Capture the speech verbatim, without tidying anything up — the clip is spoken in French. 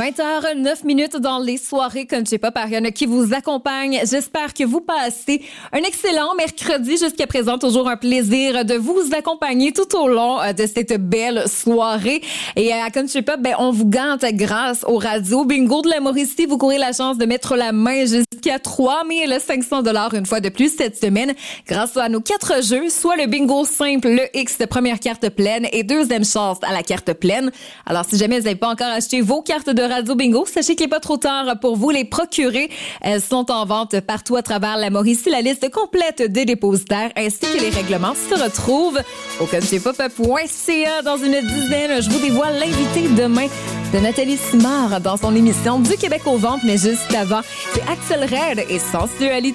vingt heures neuf minutes dans les soirées Country Pop Ariane qui vous accompagne. J'espère que vous passez un excellent mercredi. Jusqu'à présent, toujours un plaisir de vous accompagner tout au long de cette belle soirée. Et à Country Pop, ben, on vous gante grâce au radio Bingo de la Mauricie. Vous courez la chance de mettre la main jusqu'à trois mille cinq cents dollars une fois de plus cette semaine grâce à nos quatre jeux, soit le bingo simple, le X de première carte pleine et deuxième chance à la carte pleine. Alors, si jamais vous n'avez pas encore acheté vos cartes de Radio Bingo, sachez qu'il n'est pas trop tard pour vous les procurer. Elles sont en vente partout à travers la Mauricie. La liste complète des dépositaires ainsi que les règlements se retrouvent au country pop point c a. Dans une dizaine, je vous dévoile l'invité demain de Nathalie Simard dans son émission Du Québec aux ventes. Mais juste avant, c'est Axel Red et Sensualité.